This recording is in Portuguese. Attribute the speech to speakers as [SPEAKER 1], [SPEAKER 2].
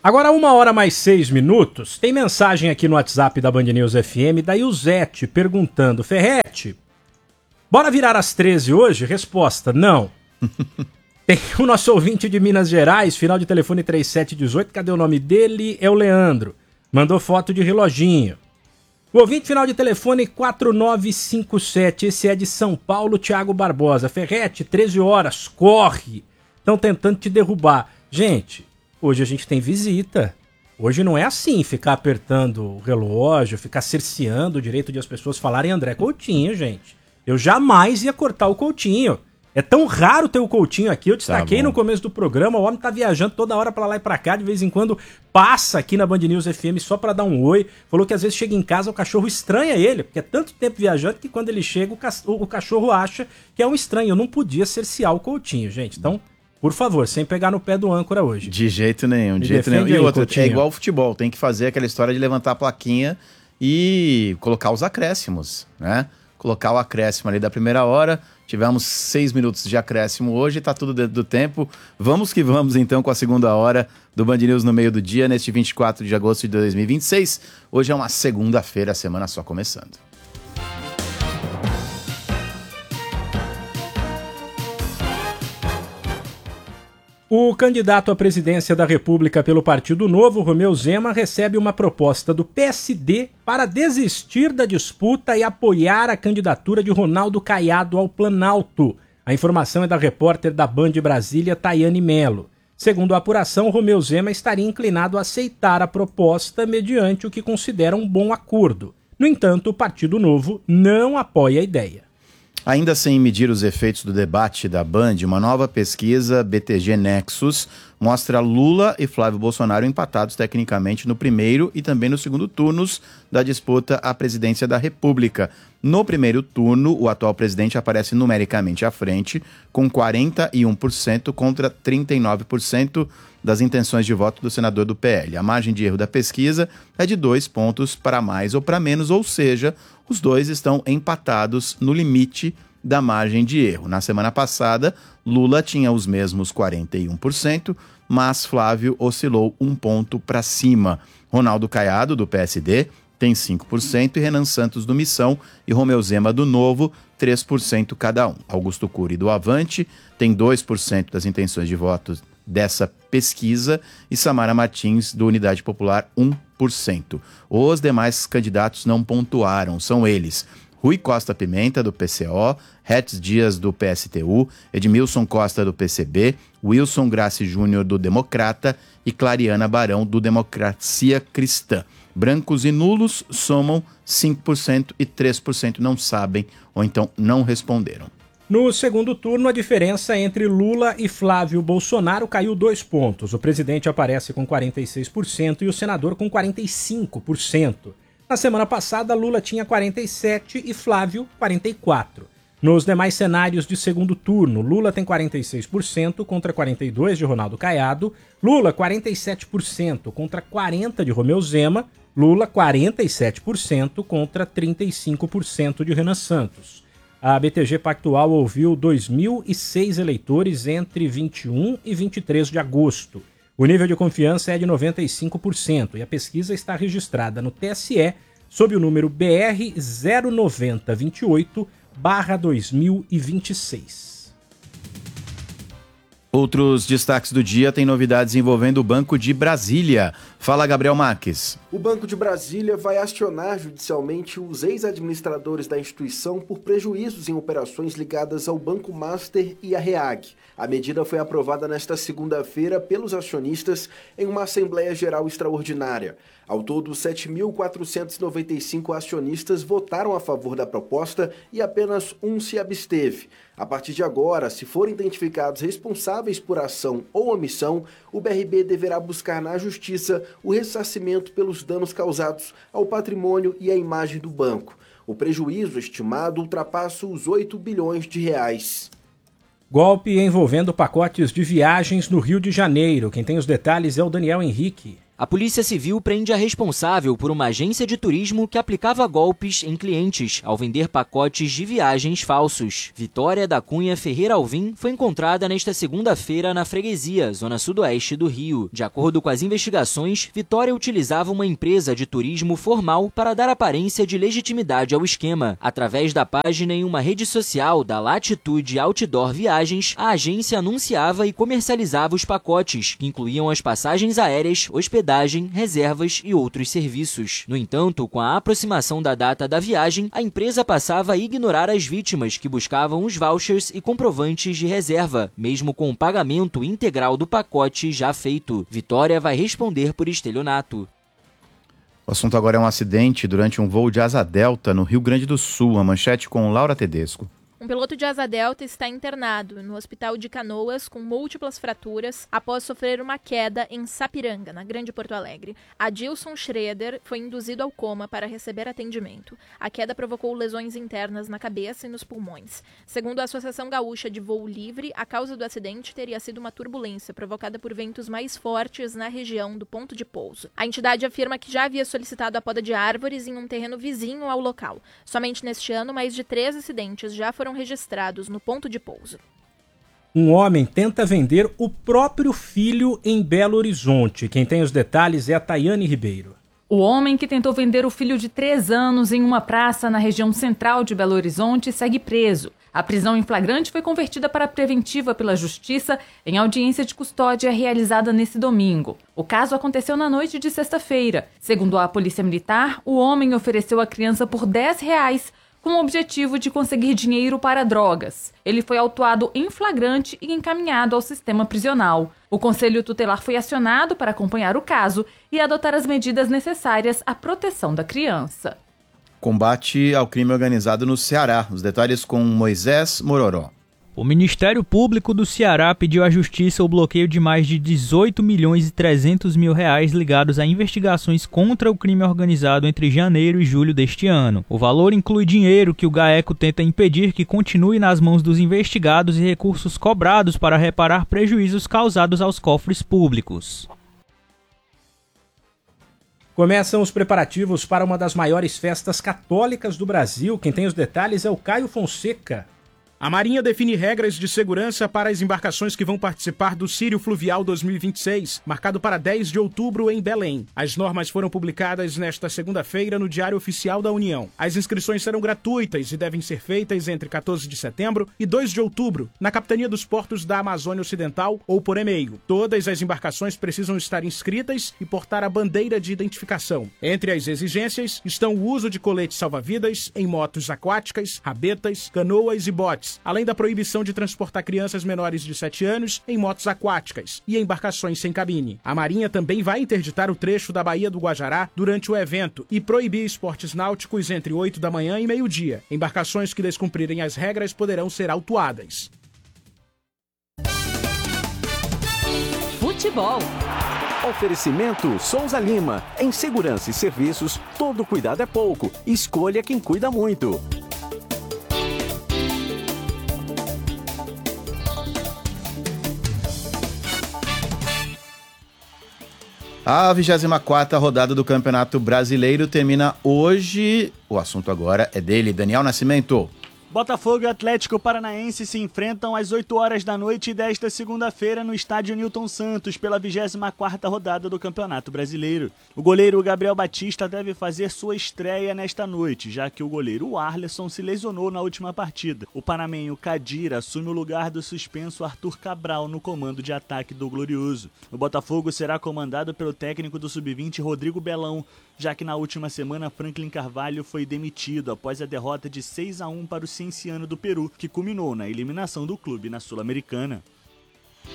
[SPEAKER 1] Agora 1h mais 6 minutos, tem mensagem aqui no WhatsApp da Band News FM da Ilzete perguntando: Ferretti, bora virar às 13 hoje? Resposta: não. Tem o nosso ouvinte de Minas Gerais, final de telefone 3718, cadê o nome dele? É o Leandro. Mandou foto de reloginho. O ouvinte final de telefone 4957, esse é de São Paulo, Thiago Barbosa. Ferretti, 13 horas, corre. Estão tentando te derrubar. Gente, hoje a gente tem visita. Hoje não é assim, ficar apertando o relógio, ficar cerceando o direito de as pessoas falarem André Coutinho, gente. Eu jamais ia cortar o Coutinho. É tão raro ter o Coutinho aqui, eu destaquei no começo do programa, o homem tá viajando toda hora pra lá e pra cá, de vez em quando passa aqui na Band News FM só pra dar um oi, falou que às vezes chega em casa, o cachorro estranha ele, porque é tanto tempo viajando que quando ele chega o cachorro acha que é um estranho. Eu não podia cercear o Coutinho, gente, então, por favor, sem pegar no pé do âncora hoje.
[SPEAKER 2] De jeito nenhum, de jeito nenhum. E outra, é igual ao futebol, tem que fazer aquela história de levantar a plaquinha e colocar os acréscimos, né? Colocar o acréscimo ali da primeira hora. Tivemos 6 minutos de acréscimo hoje, tá tudo dentro do tempo. Vamos que vamos então com a segunda hora do Band News no meio do dia, neste 24 de agosto de 2026. Hoje é uma segunda-feira, a semana só começando.
[SPEAKER 1] O candidato à presidência da República pelo Partido Novo, Romeu Zema, recebe uma proposta do PSD para desistir da disputa e apoiar a candidatura de Ronaldo Caiado ao Planalto. A informação é da repórter da Band Brasília, Tayane Melo. Segundo a apuração, Romeu Zema estaria inclinado a aceitar a proposta mediante o que considera um bom acordo. No entanto, o Partido Novo não apoia a ideia.
[SPEAKER 2] Ainda sem medir os efeitos do debate da Band, uma nova pesquisa BTG Nexus mostra Lula e Flávio Bolsonaro empatados tecnicamente no primeiro e também no segundo turnos da disputa à presidência da República. No primeiro turno, o atual presidente aparece numericamente à frente, com 41% contra 39% das intenções de voto do senador do PL. A margem de erro da pesquisa é de 2 pontos para mais ou para menos, ou seja, os dois estão empatados no limite da margem de erro. Na semana passada, Lula tinha os mesmos 41%, mas Flávio oscilou 1 ponto para cima. Ronaldo Caiado, do PSD, tem 5% e Renan Santos, do Missão, e Romeu Zema, do Novo, 3% cada um. Augusto Cury, do Avante, tem 2% das intenções de voto dessa pesquisa e Samara Martins, do Unidade Popular, 1%. Os demais candidatos não pontuaram, são eles: Rui Costa Pimenta, do PCO, Hetz Dias, do PSTU, Edmilson Costa, do PCB, Wilson Grassi Júnior, do Democrata, e Clariana Barão, do Democracia Cristã. Brancos e nulos somam 5% e 3% não sabem ou então não responderam.
[SPEAKER 1] No segundo turno, a diferença entre Lula e Flávio Bolsonaro caiu 2 pontos. O presidente aparece com 46% e o senador com 45%. Na semana passada, Lula tinha 47% e Flávio 44%. Nos demais cenários de segundo turno, Lula tem 46% contra 42% de Ronaldo Caiado, Lula 47% contra 40% de Romeu Zema, Lula 47% contra 35% de Renan Santos. A BTG Pactual ouviu 2.006 eleitores entre 21 e 23 de agosto. O nível de confiança é de 95% e a pesquisa está registrada no TSE sob o número BR 09028/2026.
[SPEAKER 2] Outros destaques do dia têm novidades envolvendo o Banco de Brasília. Fala, Gabriel Marques.
[SPEAKER 3] O Banco de Brasília vai acionar judicialmente os ex-administradores da instituição por prejuízos em operações ligadas ao Banco Master e à REAG. A medida foi aprovada nesta segunda-feira pelos acionistas em uma Assembleia Geral Extraordinária. Ao todo, 7.495 acionistas votaram a favor da proposta e apenas um se absteve. A partir de agora, se forem identificados responsáveis por ação ou omissão, o BRB deverá buscar na Justiça o ressarcimento pelos danos causados ao patrimônio e à imagem do banco. O prejuízo estimado ultrapassa os 8 bilhões de reais.
[SPEAKER 1] Golpe envolvendo pacotes de viagens no Rio de Janeiro. Quem tem os detalhes é o Daniel Henrique.
[SPEAKER 4] A Polícia Civil prende a responsável por uma agência de turismo que aplicava golpes em clientes ao vender pacotes de viagens falsos. Vitória da Cunha Ferreira Alvim foi encontrada nesta segunda-feira na Freguesia, zona sudoeste do Rio. De acordo com as investigações, Vitória utilizava uma empresa de turismo formal para dar aparência de legitimidade ao esquema. Através da página em uma rede social da Latitude Outdoor Viagens, a agência anunciava e comercializava os pacotes, que incluíam as passagens aéreas, hospedagem, reservas e outros serviços. No entanto, com a aproximação da data da viagem, a empresa passava a ignorar as vítimas que buscavam os vouchers e comprovantes de reserva, mesmo com o pagamento integral do pacote já feito. Vitória vai responder por estelionato.
[SPEAKER 2] O assunto agora é um acidente durante um voo de asa delta no Rio Grande do Sul. A manchete com Laura Tedesco.
[SPEAKER 5] Um piloto de asa delta está internado no hospital de Canoas com múltiplas fraturas após sofrer uma queda em Sapiranga, na Grande Porto Alegre. Adilson Schroeder foi induzido ao coma para receber atendimento. A queda provocou lesões internas na cabeça e nos pulmões. Segundo a Associação Gaúcha de Voo Livre, a causa do acidente teria sido uma turbulência provocada por ventos mais fortes na região do ponto de pouso. A entidade afirma que já havia solicitado a poda de árvores em um terreno vizinho ao local. Somente neste ano, mais de 3 acidentes já foram registrados no ponto de pouso.
[SPEAKER 1] Um homem tenta vender o próprio filho em Belo Horizonte. Quem tem os detalhes é a Tayane Ribeiro.
[SPEAKER 6] O homem que tentou vender o filho de 3 anos em uma praça na região central de Belo Horizonte segue preso. A prisão em flagrante foi convertida para preventiva pela Justiça em audiência de custódia realizada nesse domingo. O caso aconteceu na noite de sexta-feira. Segundo a Polícia Militar, o homem ofereceu a criança por R$10 com o objetivo de conseguir dinheiro para drogas. Ele foi autuado em flagrante e encaminhado ao sistema prisional. O Conselho Tutelar foi acionado para acompanhar o caso e adotar as medidas necessárias à proteção da criança.
[SPEAKER 2] Combate ao crime organizado no Ceará. Os detalhes com Moisés Mororó.
[SPEAKER 7] O Ministério Público do Ceará pediu à Justiça o bloqueio de mais de 18 milhões e 300 mil reais ligados a investigações contra o crime organizado entre janeiro e julho deste ano. O valor inclui dinheiro que o GAECO tenta impedir que continue nas mãos dos investigados e recursos cobrados para reparar prejuízos causados aos cofres públicos.
[SPEAKER 1] Começam os preparativos para uma das maiores festas católicas do Brasil. Quem tem os detalhes é o Caio Fonseca.
[SPEAKER 8] A Marinha define regras de segurança para as embarcações que vão participar do Círio Fluvial 2026, marcado para 10 de outubro em Belém. As normas foram publicadas nesta segunda-feira no Diário Oficial da União. As inscrições serão gratuitas e devem ser feitas entre 14 de setembro e 2 de outubro, na Capitania dos Portos da Amazônia Ocidental ou por e-mail. Todas as embarcações precisam estar inscritas e portar a bandeira de identificação. Entre as exigências estão o uso de coletes salva-vidas em motos aquáticas, rabetas, canoas e botes, além da proibição de transportar crianças menores de 7 anos em motos aquáticas e embarcações sem cabine. A Marinha também vai interditar o trecho da Baía do Guajará durante o evento e proibir esportes náuticos entre 8 da manhã e meio-dia. Embarcações que descumprirem as regras poderão ser autuadas.
[SPEAKER 9] Futebol. Oferecimento Souza Lima. Em segurança e serviços, todo cuidado é pouco. Escolha quem cuida muito.
[SPEAKER 2] A 24ª rodada do Campeonato Brasileiro termina hoje. O assunto agora é dele, Daniel Nascimento.
[SPEAKER 10] Botafogo e Atlético Paranaense se enfrentam às 8 horas da noite desta segunda-feira no estádio Newton Santos pela 24ª rodada do Campeonato Brasileiro. O goleiro Gabriel Batista deve fazer sua estreia nesta noite, já que o goleiro Arleson se lesionou na última partida. O panamenho Cadira assume o lugar do suspenso Arthur Cabral no comando de ataque do Glorioso. O Botafogo será comandado pelo técnico do Sub-20 Rodrigo Belão, já que na última semana Franklin Carvalho foi demitido após a derrota de 6-1 para o Cienciano do Peru, que culminou na eliminação do clube na Sul-Americana.